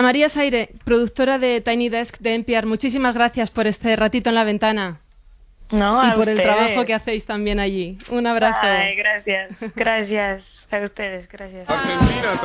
María Saire, productora de Tiny Desk de NPR, muchísimas gracias por este ratito en la ventana. No, y a por ustedes. El trabajo que hacéis también allí. Un abrazo. Ay, gracias a ustedes, gracias. Argentina